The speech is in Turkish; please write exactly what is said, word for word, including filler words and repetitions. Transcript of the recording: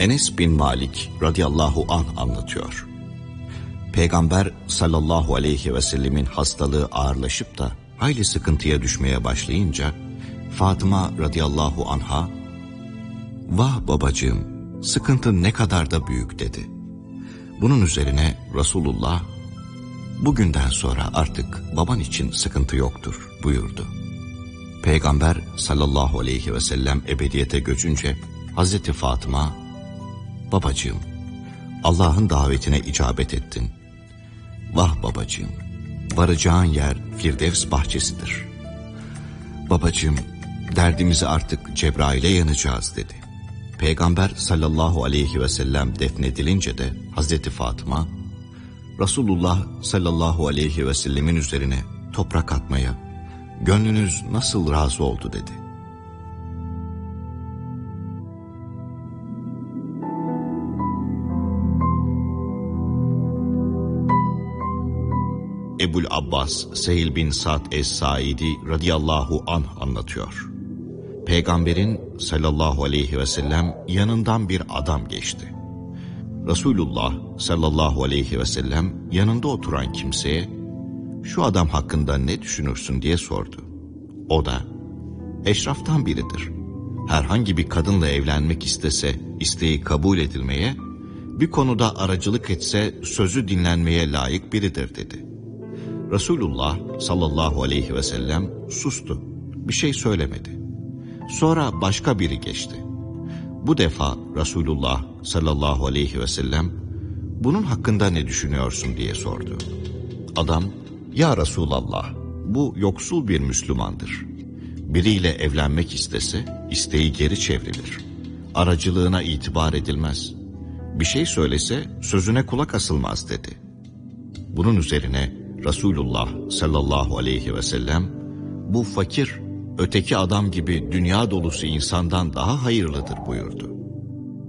Enes bin Malik radıyallahu anh anlatıyor. Peygamber sallallahu aleyhi ve sellemin hastalığı ağırlaşıp da hayli sıkıntıya düşmeye başlayınca Fatıma radıyallahu anha, "Vah babacığım, sıkıntı ne kadar da büyük" dedi. Bunun üzerine Resulullah, "Bugünden sonra artık baban için sıkıntı yoktur" buyurdu. Peygamber sallallahu aleyhi ve sellem ebediyete göçünce Hazreti Fatıma, "Babacığım, Allah'ın davetine icabet ettin. Vah babacığım, varacağın yer Firdevs bahçesidir. Babacığım, derdimizi artık Cebrail'e yanacağız" dedi. Peygamber sallallahu aleyhi ve sellem defnedilince de Hazreti Fatıma, Resulullah sallallahu aleyhi ve sellemin üzerine toprak atmaya "Gönlünüz nasıl razı oldu?" dedi. Ebul Abbas Sehil bin Sa'd es-Saidi radıyallahu anh anlatıyor. Peygamberin sallallahu aleyhi ve sellem yanından bir adam geçti. Resulullah sallallahu aleyhi ve sellem yanında oturan kimseye "Şu adam hakkında ne düşünürsün?" diye sordu. O da "Eşraftan biridir. Herhangi bir kadınla evlenmek istese isteği kabul edilmeye, bir konuda aracılık etse sözü dinlenmeye layık biridir" dedi. Resulullah sallallahu aleyhi ve sellem sustu. Bir şey söylemedi. Sonra başka biri geçti. Bu defa Resulullah sallallahu aleyhi ve sellem "Bunun hakkında ne düşünüyorsun?" diye sordu. Adam, "Ya Resulallah, bu yoksul bir Müslümandır. Biriyle evlenmek istese isteği geri çevrilir. Aracılığına itibar edilmez. Bir şey söylese sözüne kulak asılmaz" dedi. Bunun üzerine Resulullah sallallahu aleyhi ve sellem, "Bu fakir, öteki adam gibi dünya dolusu insandan daha hayırlıdır" buyurdu.